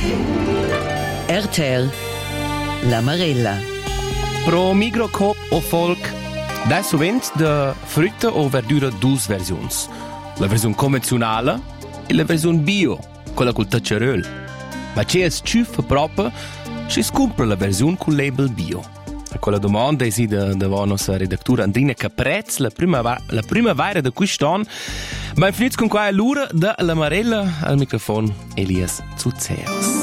RTL La Marella. Pro microcoop o folk, da sovint de frutta o verdura dus versiuns. La versione convenzionale e la versione bio, quella col taccerol. Ma c'è es ciuffa proprio, si scompra la versione col label bio. A quella domanda è sì da nostra redaktura Andrina Caprez, la primavera da quest'anno. Ma finito con qua l'ora da La Marella al microfono Elias Zuzeos.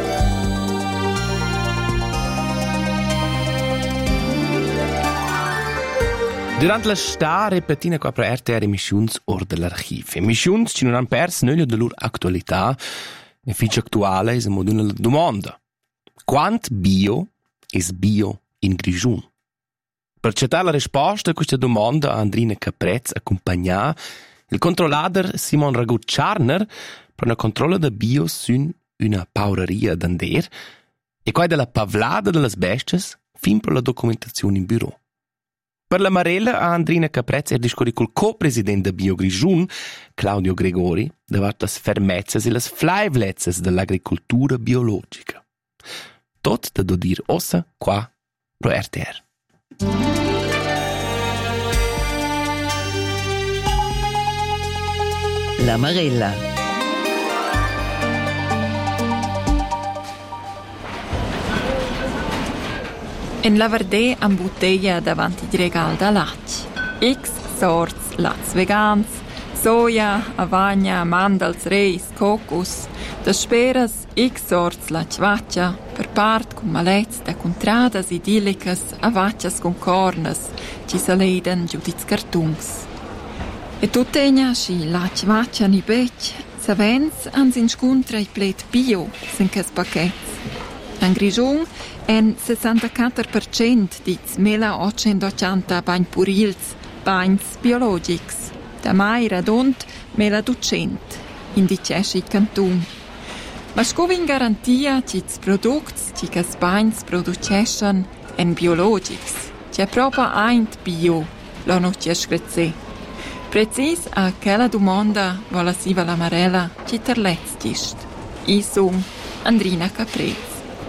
Durante la sta repetina qua per RTR emissioni or dell'archivio. Emissioni ci non hanno perso nulla della loro attualità. E fiche attuale è una domanda. Quant bio è bio in Grigiun? Per cercare la risposta a questa domanda, Andrina Caprez accompagna il controllator Simon Ragut-Charner per una controlla da bio su una paureria d'Ander e qua della pavlada delle besties fin per la documentazione in bureau. Per La Marella, Andrina Caprez è discorri col co-presidente de Bio Grigiun, Claudio Gregori, davanti le fermezzas e le flaivlezzas dell'agricoltura biologica. Tot da dodir ossa qua pro RTR. La Marella. En la Vardè amb bottiglia davanti di regal da latx. X sorts lats vegans, soia, avagna, mandals, reis, cocos. Da speras X sorts latx vaccia, per part con malets da contradas idillicas, avaccias con cornas, ci saleden giudiz cartungs. E tutegna schi latx vaccia ni bec, savens ans inscontra i plet bio, sencas paquets. En Grigiun en 64% dits 1880 bagn purils, bagns biologics. Da mai radont 1200 in dicesci cantun. Ma scovin garantia cits products cicas bagns producessan en biologics. C'è proprio eint bio, lo non c'è screzze. Precis a quella domanda vola siva La Marella ci terlezztist. I son Andrina Caprez.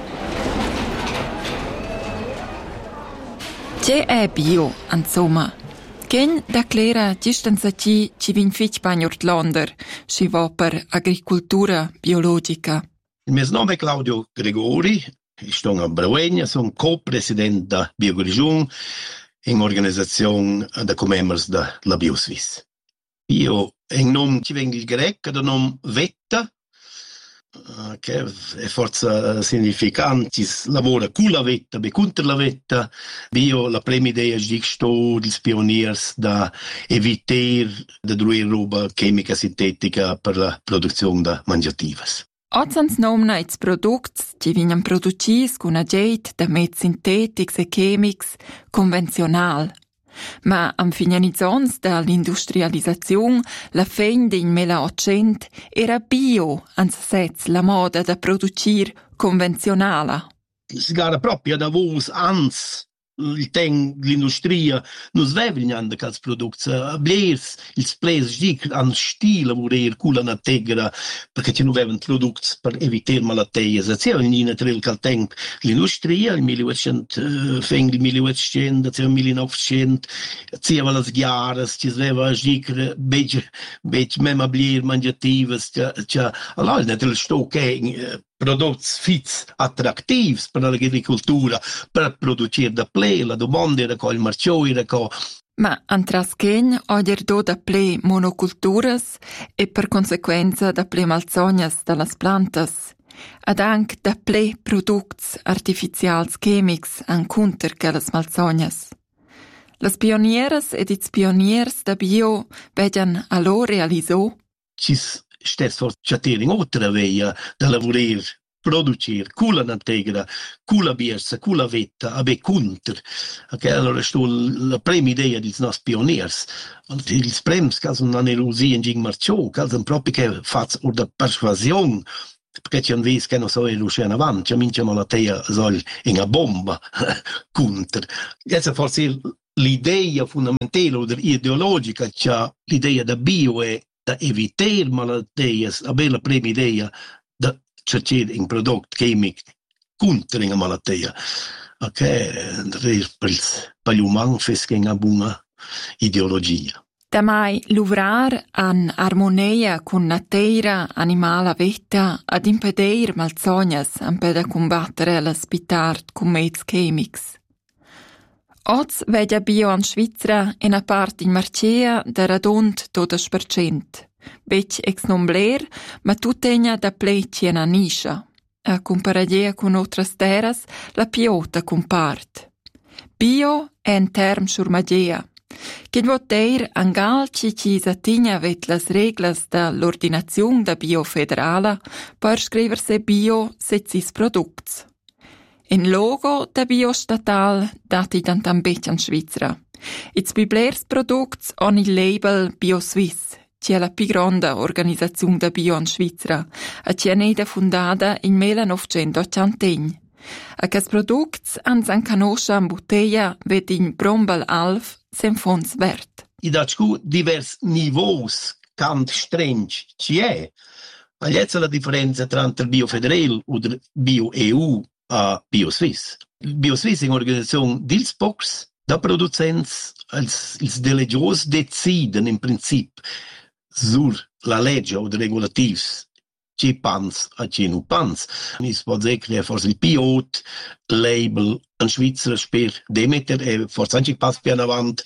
C'è è bio, insomma. Chen da clera distanza ci vin fich bagnortlander, si va per agricoltura biologica. Il mio nome è Claudio Gregori, sto a Bravegna, sono co-presidente da Bio Grigiun in organizzazione da commercio della BioSwiss. Io in nome ci vengo il greco, da nome Vetta, che è forza significante, lavora con la vetta, contro la vetta. Io la prima idea è di sto dei pioniers da evitare di druire roba chimica sintetica per la produzione di mangiativas. Ozzans nomna its products ci vinyan producis con ageit da med sintetics e chemics convencional. Ma am finanizzons dall'industrializzazione, la fin din 1800 era bio, ansatz la moda da producir convenzionala. Si gara proprio da vos ans il ten l'industria nus vevignanda cals products blers ils ples dic an stile vorer cula na tegra perché ci nu vevan products per evitar malatties e sia in tril cal ten l'industria il 1800 feng di 1800 sia 1900 sia las ghiaras ci sveva dic bec mema bler mangiativas cia allora netril sto che prodotti fits attrattivi per l'agricoltura, per produrre da ple, la domanda era il marcio era Ma antraschen oder do da ple monoculturas e per conseguenza da ple malsognas dallas plantas. Ad anche da ple products artificials chemics an cunter che las malsognas. Las pionieras ed its pioniers da bio vedian allo realisò. Cis stess for chatering otra veia da lavorare producir cula integra, cula biersa, cula vetta, abe counter. Okay, allora sto la prima idea di nos pioniers. Il prems che sono un'erusia in ging marcio, che sono proprio che faz o da persuasione, perché ci hanno visto che non so riuscire in avanti, ci minciamo la teia sol in a bomba counter. Questa forse l'idea fondamentale o ideologica, c'è l'idea da bio è da evitare malattie, la bella prima idea da cercare un prodotto chimico contro una malattia. Ok, per gli umani è una buona ideologia. Damai luvrar an armonia con natura, animala vita, ad impedir malsognas an per da combattere la spitart con mezz chemics. Oz vedia bio an Svizra in a part in marcea da radont 12%. Bec ex nombler, ma tutegna da pleci na niscia. A comparadia con otras terras, la piota compart. Bio è un term surmagea. Che voter angal ci satigna vet las reglas da l'ordinazione da bio federala per scriverse bio setsis products. In logo da bio statal dati tantam bec an Svizra. Its biblers products on il label Bio Swiss, che è la più grande organizzazione da bio in Svizra, e che è nata fondata in 1980. A cas products ans an canoscia in bottiglia ved in Brombel Alf sem fons vert. I daccu divers niveaus cant strange ci è. Ma jetzt la differenza tra il Bio Federal o il Bio EU a Bio Swiss. Il Bio Swiss è un'organizzazione dils pocs da producenti, ils delegios deciden in principio sur la legge o regulativs ci pans a ci nu pans. Si può dire che forse il pilot label in Svizzera per Demeter e forse anche pass più in avanti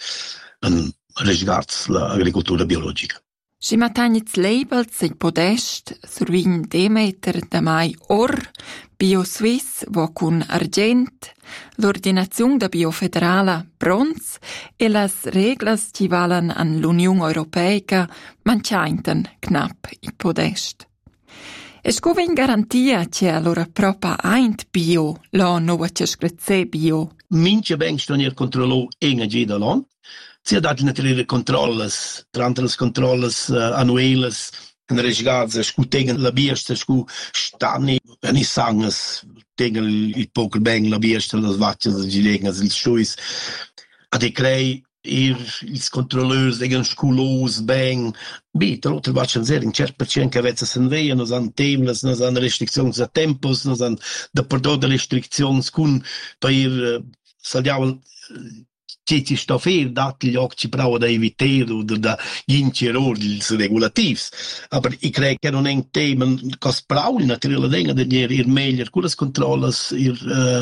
riguardo l'agricoltura biologica. Si matagniz labels il podest survin Demeter da mai or Bio Swiss vo con argent, l'ordinazione da Bio Federala bronz e las reglas ci valen an l'Unione Europea manciainten knapp il podest. E scuva in garantia che allora propria eint bio, la nova cescrezze bio. Mince ben stonier controllo en a gida lon. Sie dat natürlich controlles, trantles controlles annuelles, en resgats, scu tegen la bieste, scu stani, en i sanges, tegen il poker bang la bieste, las vatches, il gilegas, il schuis. Ad e crei ils controlleurs degen sculos bang. Bita, l'altro vatchen ser, in cert percent che avezza sen veia, nos han temles, nos han restrictions a tempos, nos han da perdó de restriccions cun per saldiavel che ci sta fer dat gli occhi bravo da evitare o da incerori els regulatius. Aber ich crec che non è un tema cos brau naturale denga de ir meglio con le controllas il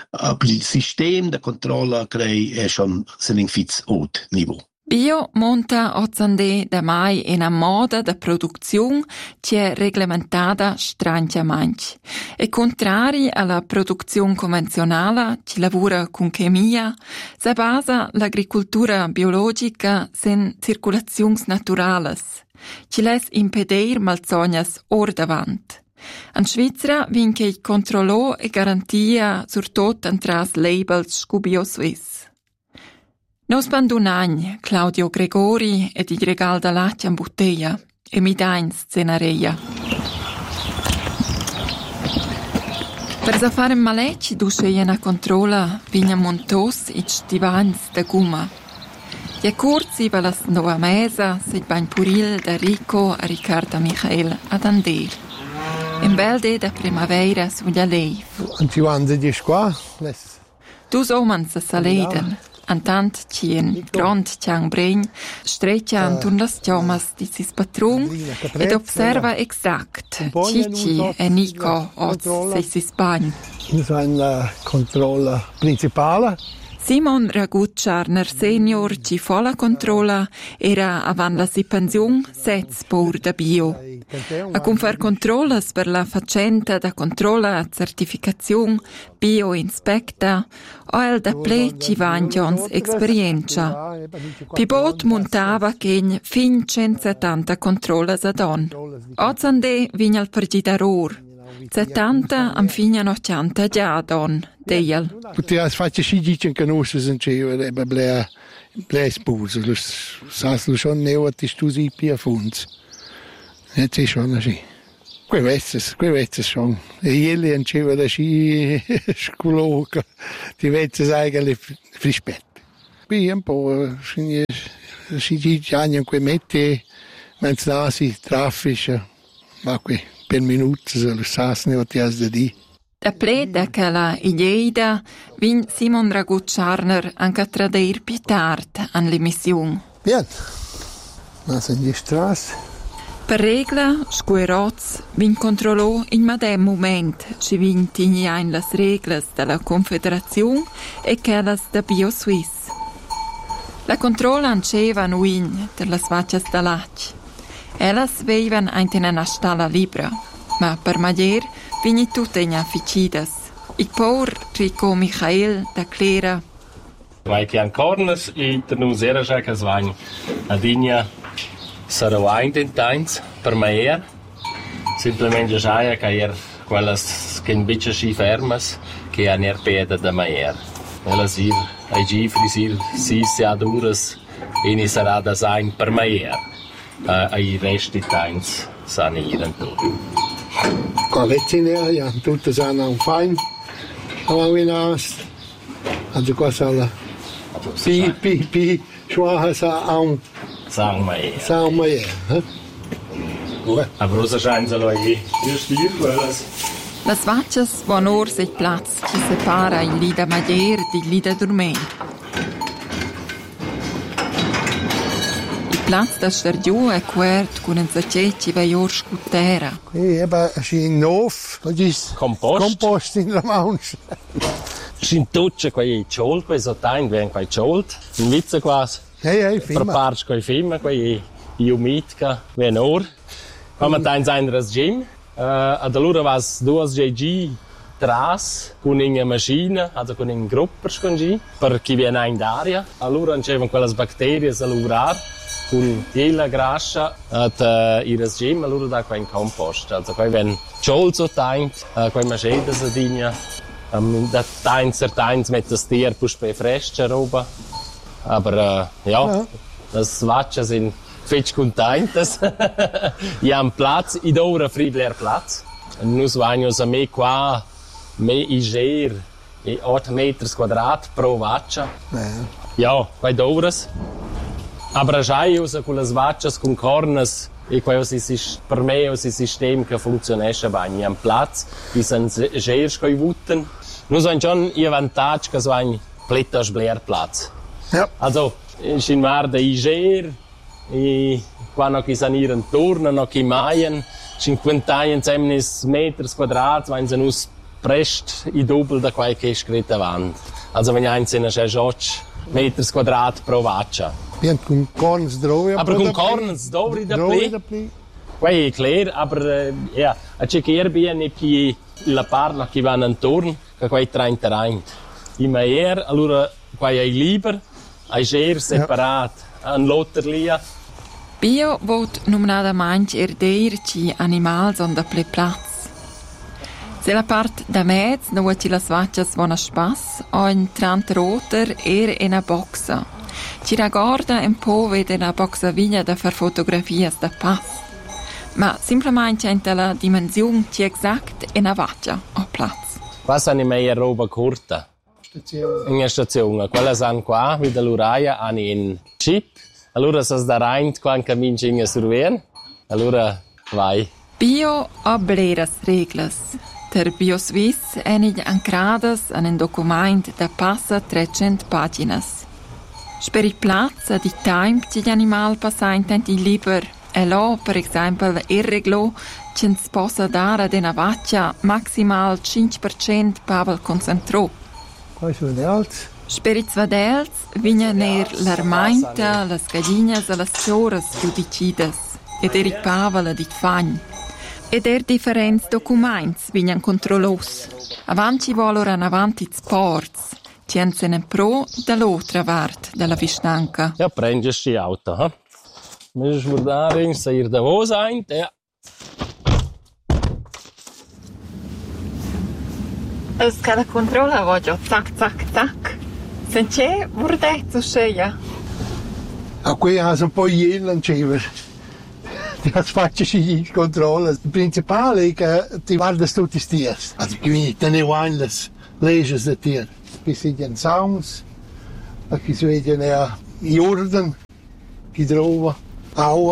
sistema de controlla crei è schon sin fits haut niveau. Bio monta ozande da mai in a moda da produzione che è reglementata strangiamente. E contrari alla produzione convenzionale, che lavora con chemia, si basa l'agricoltura biologica sen circolazioni naturali, che les impedir malsognas or davant. In Svizzera vince il controllo e garantia surtot antras labels Bio Swiss. Nos bandu un agn, Claudio Gregori ed il regal da latte in bottiglia e mi dà in scenaria. Per fare malecci dusce una controlla vigna montos i stivans da gumma. Gli corsi va la nuova mesa se bain puril da Rico a Riccardo Michael ad Ander. In bel da primavera suglia lei. Anzi, di qua. Tu somans a saleden. Antant cien grand ciang bregn streccia antun las chiamas di sis patrun ed observa exact Cici e Nico oz sis bagn. Das war eine Kontrolle principale. Simon Ragut-Scharner Senior ci fa la controlla era avant la si pension sez pur da bio. A confar controllas per la facenta da controlla a certificazione bio inspecta o el da ple ci vangions esperienza. Pibot montava che fin 170 controllas ad on. Ozande vigna al pergidaror. 70 am fine 80 già don, deiel. Poteva fare si dice che non si sentiva blea spurs, lo schon neot ist du sie pia funds. Jetzt ist schon così. Questo schon. E ieri anceva da sci scoloca. Ti vezze eigentlich frispet. Qui un po' si dice anche quei metti, mentre si traffica, ma qui per minuto, lo sas ne otias da di. Da pleda che la ideida vin Simon Dragut Scharner anche tradeir più tard an l'emissione. Bien, ma se gli stras. Per regla, scueroz vin controllò in madem moment ci vin tignain las reglas della Confederazione e quellas da BioSwiss. La controlla anceva nuin per las vaccias da lac. Ellas veivan in una stalla libera, ma per magier vini tutte in afficidas. Il paur Rico Michael da Clera. Vai che ancora i ternusera già che svagn a digna sarà intentains per me semplicemente già che quelles che in bice si fermas che a ner peda da maier. Ellas ir ai gifrisir si aduras e ni sarà da sein per maier. Ai resti tains sanieren tu. Collettine, ja, tutte sono un fein. Aber wir nas. Also quasi alle. Pi, schwache sa un. Sagen wir Sagen wir ja. Gut. Aber rosa scheint so lei. Just quellas. Las vaccias von or se Platz ci separa il lida magier di lida dormir. Platz da Stergiu è quert con un zacecci vai or scutera. Eba in Nof, das Kompost in la Maunsch. Sin tucce quei ciol, quei sotain, ven quei ciol. In Witze quasi. Ja, per parts quei film, quei iumitka, ven or. Quando tain sein das Gym, ad allora was duas GG tras con una macchina, also con un gruppo scongi, per chi viene in d'aria. Allora c'erano quelle batterie a lavorar. Con jela grascia at ihres gym allora da quei compost also quei wenn chol so taint quei machete sa digna da taint certains mit das tier pus bei fresche roba aber ja das watcha sind fetch containtes ja am Platz I dora friedler Platz nus vagnos a me qua me iger e 8 meters quadrat pro watcha ja quei doras. Aber già usa con le vaccias con cornas e questo per me è un sistema che funziona bene. In Platz, vi sono gers coi vutten. Noi sono già un vantaggio che sono plettas Blairplatz. Ja. Also, in Varda I ger, e quando ci sono in torno, no chi maien, 50 meters quadrati, wenn sie uns prest I doppel da qualche scritta wand. Also, wenn eins in der 8 meters quadrat pro vaccia. Bien, con corns drovi. Aber con corns drovi da pli. Quei è chiaro, aber ja, a c'è che bene più la parla che vanno intorno, che quei train terrain. I maier, allora quei è liber, ai ger separat, an lotterlia. Bio vot nominada manch erdeirci animals on da ple Platz. Se la part da mezz no ci las vaccias vona spass, o in 30 roter una boxa. Ci ragorda un po' vede una boxa vigna da far fotografias da pass. Ma semplicemente c'è la dimensione ci exact una vaccia o Platz. Qua sono meglio roba corta. In stazione. Quella sono qua, wie da Luraia, hanno in chip. Allora se da rein qua in camminci in surveien. Allora vai. Bio obleras reglas. Der BioSwiss è ancradas an un document da passa 300 paginas. Per il Platz e il tempo che gli animali passano in liber e là, per esempio, il reglo ci si possa dare ad una vaccia maximal 5% pavel concentrato. Qua sono le altre. Per i svadels vengono l'armenta, le gallinas e le fioras giudicidas ed il pavel di fagn. Ed differenti documenti vengono controllati. Avanti vogliono avanti sports. Tienzen pro dall'altra parte della vistanca. Ja, prendersi auto, ha? Müssen guardare, sair da wo sein, ja. Es cada controlla voglio, zac, zac, zac. Sence, vurdezzo sceia. A qui ha un po' ieri c'era. Ti faccio il controllo. Il principale è che ti guarda tutti i tieri. Quindi te ne vai le leggi del tier. Qui si vedono sounds, qui si vedono i orden, chi trova, auas.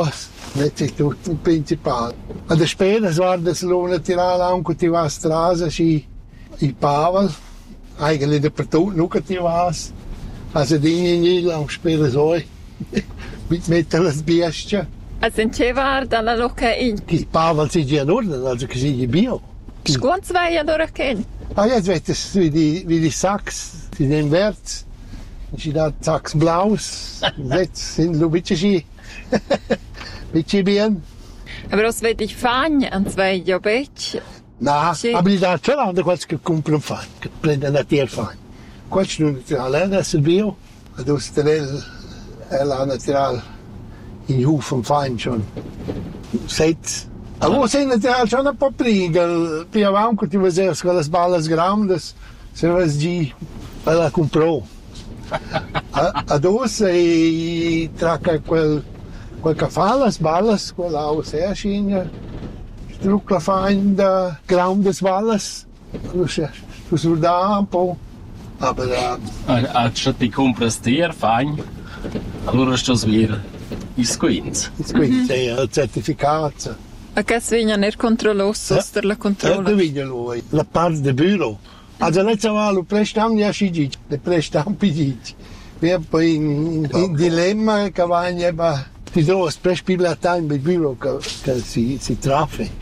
Das ist tutto il principale. Ma da spera guarda solo naturale anche ti va a strada i Pavel. Eigentlich dappertutto nur ti va. Also Dinge nie lang spera so. Mit mettere le bestie. Also in che war dalla loca in. I Pavel si in ordine, also che si bio. Scuons vai allora ken. Ah, jetzt wird es wie die Sachs, die den Wert. Si da Sachs blaus. Jetzt sind lo bitchi. Bitchi bien. Aber was will ich fahren an zwei Jobech? No, Sì. ma da c'è l'anda qualche che compra un fan, che prende una tier fan. Questo non è adesso il bio, adesso è la naturale in Hof und Fein schon. Seit, aber sind natürlich schon ein paar Priegel, più avanti ti vedevo con le balle grandi, se vas di la comprò. Adesso tracca quel che fa le balle, quella aus Erschine. Trucla fein da grandes Walles. Du sollst da ein paar. Aber Anstatt die compras tier fein, allora sto svir is quins. quindi c'è il certificato. A che svegna ner controllosos der la Da controlla. vedi lui, la parte del bureau. Also non c'è lo prestam ja si le prestam piditi. Wir poi in dilemma che vanno ma ti do spres biblioteca il bureau che si traffe.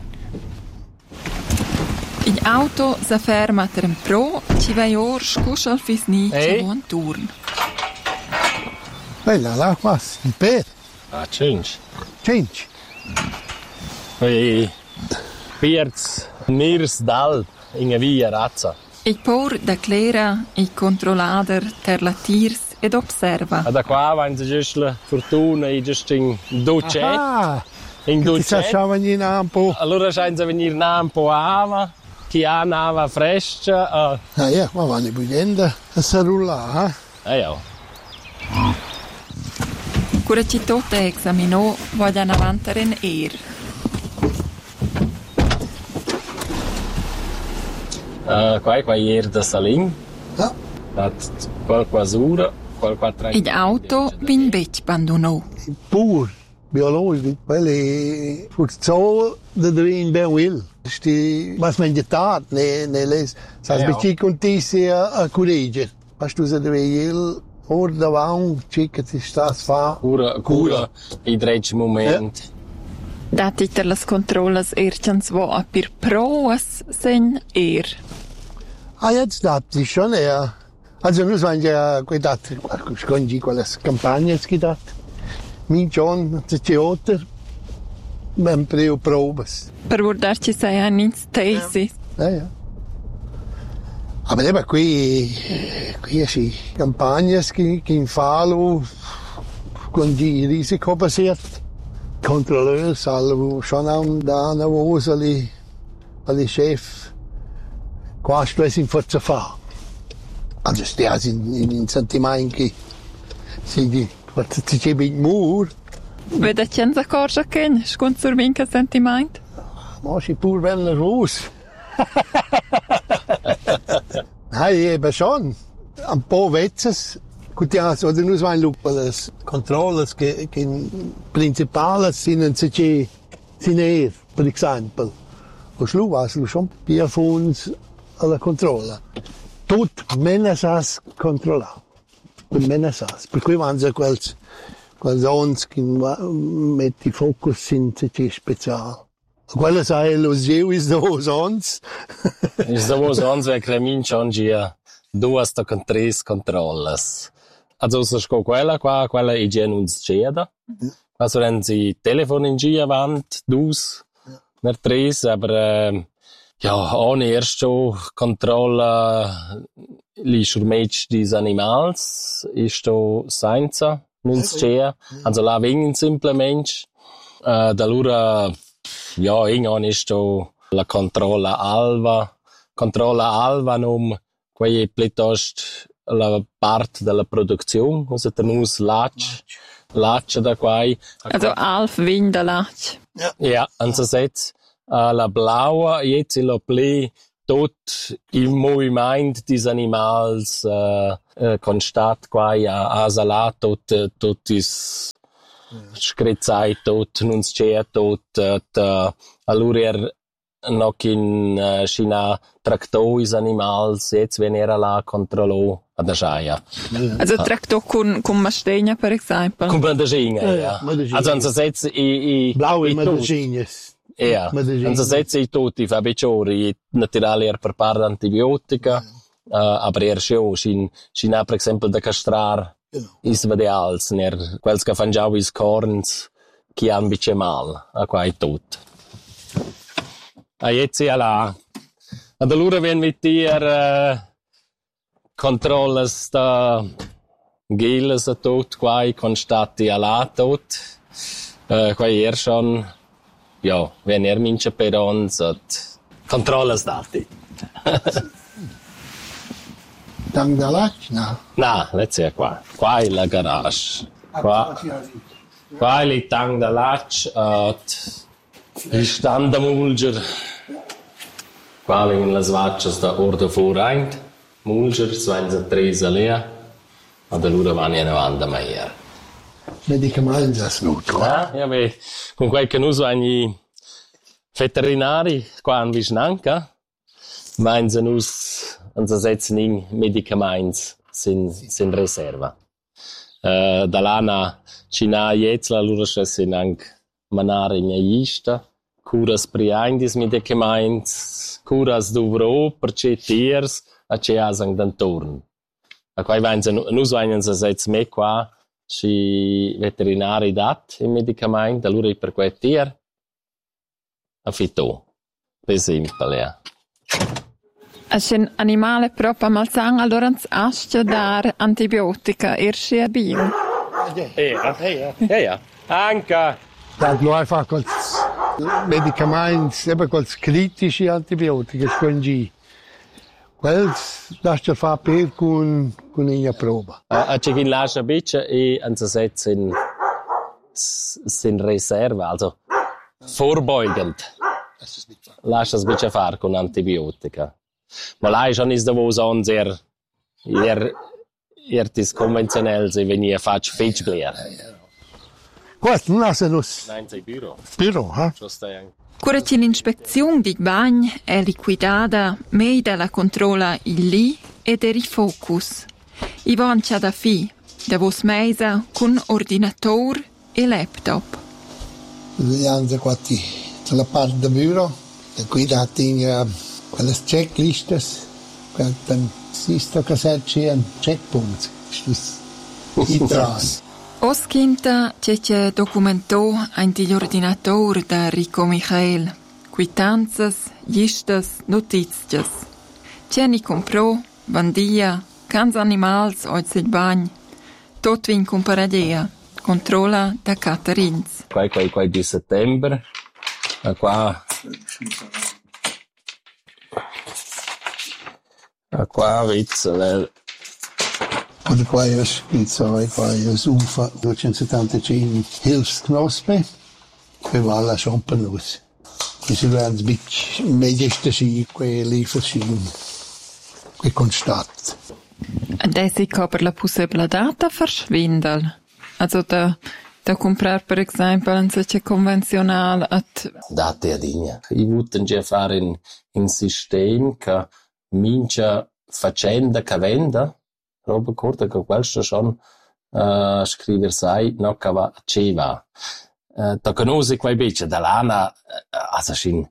In Auto sa ferma ter pro, ci vai or scuschal fis ni Hey. ci buon turn. Bella, là, was? Il per. Ah, change. Change. Poi Pierz Nirs Dal in via razza. Ich por da clera i controllader ter la tirs ed observa. Da qua wenn sie just la fortuna i just in duce. Ah, In ti duce. lasciavano in un po'. Allora scheint sie venir na un po' ava. Chi ha nava fresca. Ah ja, ma vanno bugliendo a cellulare, Ja. Cura ci tote examinò voglian avanteren Qua ieri da Salin. Ja. Dat qualquasura, qualquatra. Il auto vin bec bandunò. Pur biologisch, weil ich für so da drin ben will. Was man getan, ne les. Sas Ja. bici con ti sia a courage. Was du da will or da waun chica ti stas fa. Cura i dreci moment. Dat iter las controllas erchans vo a pir proas sen Ah, jetzt dat ist schon eher. Also nur waren ja gedacht, scongi quelles campagne gedacht. Mi John, der Theater, man preo probes. per guardarci sei anni in stesi. Ja. Aber eben qui sì, campagne che in fallo con di risiko basiert. Controlleur salvo schon am da na voce ali chef. Questo è in forza fa. Also stiasi in sentimenti si di forza ci bin mur. Veda cienza corsa ken, scun sur vinca sentiment. Ma si pur bella raus. Nein, eben schon. Ein paar Wetzes. Gut, ja, so, oder nur so ein Lupales. Controllers, che principales sind eher, per esempio. Und schlu was, lu schon Bierfunds alla controlla. Tut menesas controlla. Per menesas. Per cui vanno quels ons che metti focus in CC speciale. Quello sai lo zio is da ons. Is da was ans wer Cremin schon gia duas da con tres controllas. Also so sco quella i gen uns ceda. Also wenn sie Telefon in gia wand dus ner tres aber ja ohne erst schon controlla li schurmech dis animals ist do scienza nuns cea. Also la wingen simplement da lura ja, irgendwann ist da la controlla alva num quei plitost la part della produzione, also tenus laccia da quai. Also Alf Windelach. Ja, also jetzt la blaua jetzt lo pli tot il movimento dis animals constat quai a salat tot is scrizzai tot, non c'è tot, allora noch in China traktois animals, jetzt wenn la controllo ad Aschia. Also traktor con Mastegna, per esempio. Con Madagina, ja. Also an setz i blaue Madagines. Ja, an setz i tutti fa beciori, naturali per par antibiotica, aber schon China per esempio da castrar is vedeals ner quels che fan già is corns chi han bice mal, a qua tot. A jetzt ja la. Ad allora wenn mit dir controllas da geles a tot quai constati alla tot. Quai schon ja, wenn mince per ons at controllas dati. Tang da lac, no. Na, let's see qua. Qua è la garage. Qua è il tang da lac at il standamulger. Qua vengono le svaccias da orda vorreint. Mulger, svenza tresa lea. Ad allora vanno in avanti meier. Medicamenti das gut, Ja, beh, con qualche uso ogni veterinari qua in Visnanca. Meinen us unser setzen in Medicaments sind Reserva. Da lana China jetzt la lura sin anche manare miaista, curas priandis Medicaments, curas duvro perché tiers a che asang d'antorn. A quai vainza nus vainza sets me qua si veterinari dat in Medicament, allora per quei tier a fito. Per esempio, ja. Als een animale proprio malsang, allora ascia dar antibiotica, ersche a bio. Ja. Anche. Das nur einfach als Medikamente, eben als kritische Antibiotika, scongi. Quels lascia fa per con una prova. A c'è chi lascia bice e anzersetzt in Reserva, also vorbeugend. Lascia es bice fare con antibiotica. Ma lei schon ist da wo sonst is konventionell, wenn ihr fatsch fetch bler. Questo non ha senus. Nein, sei Büro. Büro, ha? Cura c'è l'inspezione di bagn è liquidata, meida la controlla il lì ed eri focus. I van c'ha da fi, da vos meisa con ordinator e laptop. Vediamo qua sulla parte del bureau, da qui da quelle checklistas, dann siehst du, dass c'è un checkpunkt. Intras. Oskinta c'è documento anti gli ordinator da Rico Michael. Quittanzas, listas, notizias. C'è ni compro, bandia, cans animals oiz il bagn. Tot vin comparadea. Controlla da Caterins. Qua di settembre. Qua vizza. Und qua è UFA 275 Hilfsknospe, che va alla Champanus. Questi sono un po' meglio che Lieferschein, che constat. Das ist aber la possibilità da verschwinden. Also da comprar per esempio un solche convencional at Date a digna. I vutten già fare in sistema che mincia facenda che venda, roba corta che questo schon scriver sai no che va ce va. Da conosci quei bice da lana also schin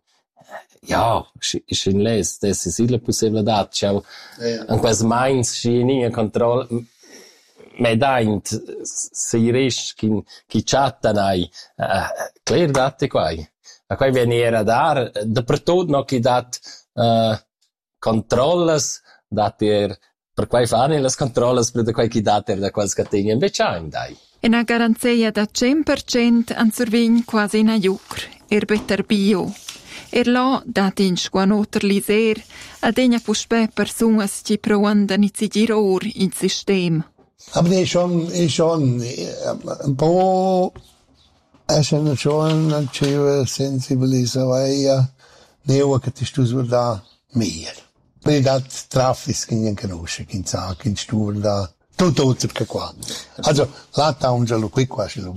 les, das ist la possibilità. Ciao. Und quas meins schin control medaint si risch chi chattanai clear date quai. A quai veniera dar da per tot no chi dat controllas dater per quai fanno le controllas per quai chi dater da quals catena invece dai. E una garanzia da 100% an survegn quasi na jucr, better bio. Là dat in squanoter liser, a degna puspe personas ci proandan i giror in sistem. Aber è schon un po' schon eine sensibilizzazione neo che ti stu da mehr. Weil das Traffic in conosce, in sa, in stur da tutto che qua. Also, là ta un giallo qui quasi lo